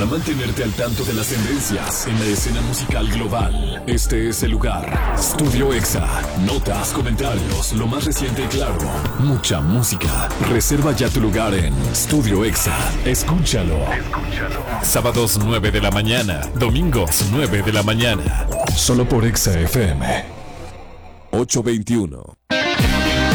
mantenerte al tanto de las tendencias en la escena musical global. Este es el lugar. Studio Exa. Notas, comentarios, lo más reciente y claro. Mucha música. Reserva ya tu lugar en Studio Exa. Escúchalo. Sábados 9 de la mañana. Domingos 9 de la mañana. Solo por Exa FM. 821.